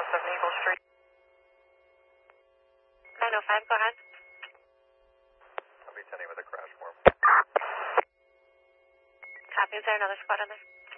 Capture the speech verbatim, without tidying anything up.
seven Eagle Street. nine oh five, go ahead. I'll be attending with a crash form. Copy. Is there another squad on there?